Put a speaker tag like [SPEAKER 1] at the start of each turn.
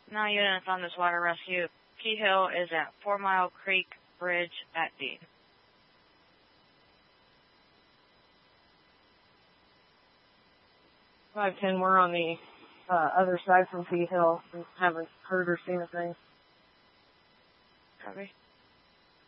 [SPEAKER 1] Now units on this water rescue. Key Hill is at 4 Mile Creek Bridge at Dean.
[SPEAKER 2] 510, we're on the other side from Key Hill. We haven't heard or seen a thing.
[SPEAKER 1] Copy.